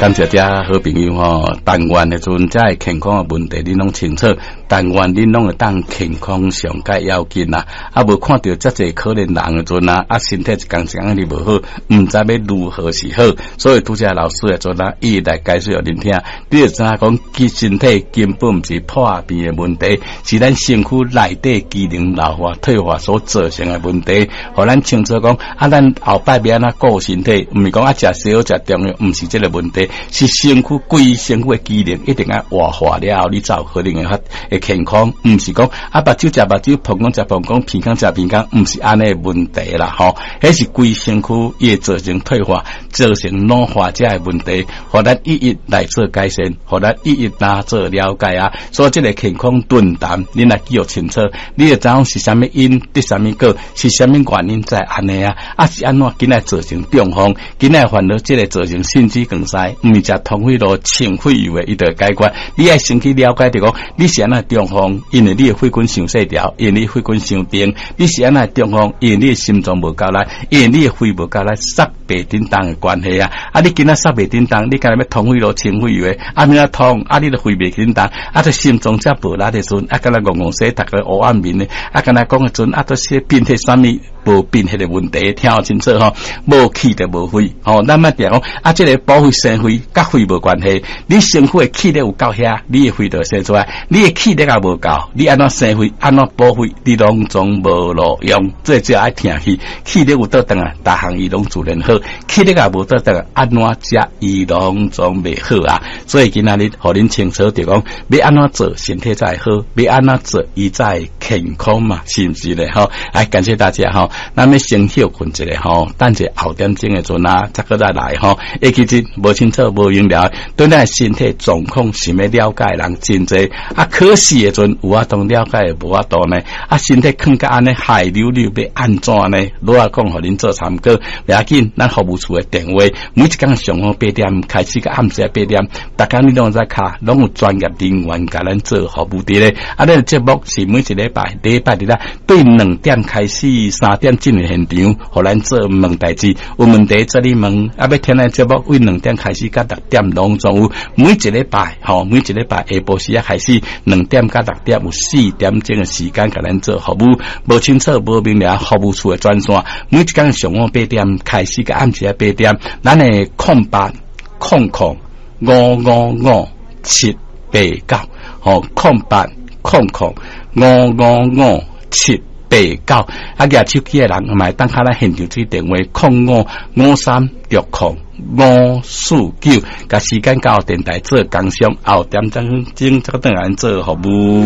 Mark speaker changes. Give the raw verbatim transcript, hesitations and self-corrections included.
Speaker 1: 感谢遮好朋友吼，但愿的阵遮个健康的问题恁拢清楚，但愿恁拢会当健康上界要紧啦。啊，无看到遮济可怜人的阵啊，啊身体一工一工哩无好，毋知要如何是好。所以拄则老师的阵啊，伊来解释互恁听，你就知影讲，其身体根本毋是破病的问题，是咱身躯内底机能老化退化所造成的问题。互咱清楚讲，啊，咱后摆要安怎顾身体，毋是讲啊食少食中药，毋是这个问题，是身躯规身躯的机能一定要活化了后，你才有可能会发会健康，毋是讲啊目睭食目睭，膀胱食膀胱，鼻孔食鼻孔，毋是安尼问题啦吼。迄是规身躯伊会造成退化，造成老化这的问题，互咱一一来做改善，互咱一一来做了解啊。所以这个健康论坛，恁来记录清楚，你会知影是啥物因，得啥物果，是啥物原因在安尼啊？啊是安怎今来造成中风，今来烦恼这个造成心肌梗塞，毋是食通血路、清血油的，伊就解决。你爱先去了解着讲，你是安怎中风，因为你的血管伤细条，因为你血管伤平，你是安怎中风，因为你的心脏无够力，因为你的肺无够力，塞白叮当的关系啊！啊，你今仔塞白叮当，你今日要通血路、清血油的，啊，你啊通，啊，你的肺白叮当，啊，这心脏则无力的阵，啊，今日戆戆洗，逐个黑暗面的，啊，今日讲的阵，啊，都些变体啥物无变迄个问题，听好清楚吼，无气就无肺，吼，咱莫定讲啊，这个保卫生肺，甲肺无关系，你身躯的气力有够遐，你的肺就生出来，你的气力也无够，你安怎生肺，安怎保肺，你拢总无路用，这就爱听气，气力有倒转啊，逐项伊拢自然好，气力也无倒转啊，安怎食伊拢总袂好啊，所以今仔日互恁清楚着讲，要安怎做身体才好，要安怎做伊才健康嘛，是毋是咧？吼，来感谢大家吼。咱要先休困一下吼，等者后点钟的阵啊，再个再来吼。一其实无清楚无明了，对咱身体状况想要了解人真济啊，可惜的阵有法当了解，无法度呢。啊，身体囥甲安尼害溜溜，要安怎呢？老啊讲互恁做参考，袂要紧。咱服务处的电话，每一工上午八点开始，到暗时八点，大家你拢在卡，拢有专业人员甲咱做服务的咧。啊，咱节目是每一礼拜，礼拜日啦，对两点开始三点进入现场，互咱做问代志，有问题做你问。啊，要听咱节目，为两点开始到六点拢总有。每一礼拜，吼，每一礼拜下晡时啊开始，两点到六点有四点钟的时间，甲咱做服务。无清楚、无明了，服务处的专线，每一工上午八点开始，到暗时八点，咱的空八空空五五五七八九，吼，空八空空五五五七。八九啊，举手机的人，买当下咱现场去电话，空五五三六空五四九，甲时间到电台做工商，后点钟钟则等人做服务。